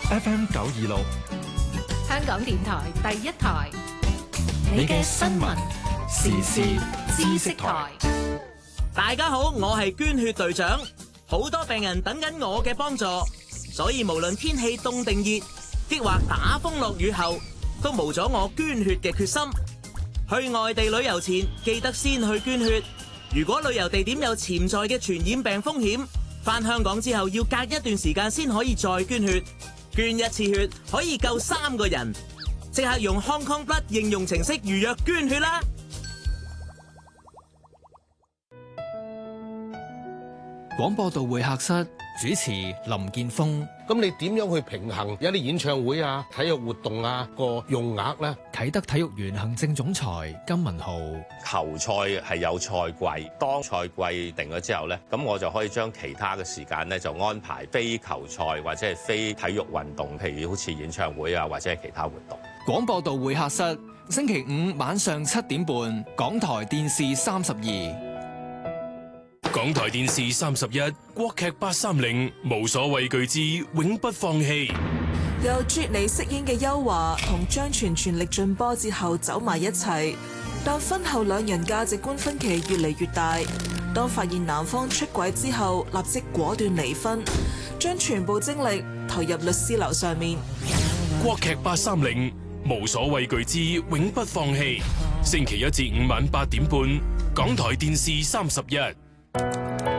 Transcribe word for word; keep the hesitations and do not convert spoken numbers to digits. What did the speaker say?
F M 九二六， 香港電台第一台， 你嘅新聞時事知識台。 大家好，我係捐血隊長，好多病人等緊我嘅幫助，所以無論天氣凍定熱，抑或打風落雨後，都無咗我捐血嘅決心。去外地旅遊前，記得先去捐血。如果旅遊地點有潛在嘅傳染病風險，返香港之後要隔一段時間先可以再捐血。捐一次血可以救三個人，即刻用 Hong Kong Blood 應用程式預約捐血啦！ 廣播道會客室主持林建峰。 咁你點樣去平衡有啲演唱會啊、體育活動啊個用額咧？ 啟德體育園行政總裁金文浩。 球賽係有賽季，當賽季定咗之後咧，咁我就可以將其他嘅時間咧就安排非球賽或者係非體育運動，譬如好似演唱會啊或者係其他活動。 廣播道會客室星期五晚上七點半，港台電視三十二。 港台電視三十一，國劇八三零，無所畏懼之永不放棄。 由啜尼飾演嘅邱華同張全全力進波之後走埋一齊，但婚後兩人價值觀分歧越嚟越大。當發現男方出軌之後，立即果斷離婚，將全部精力投入律師樓上面。 國劇八三零，無所畏懼之永不放棄。星期一至五晚八點半，港台電視三十一。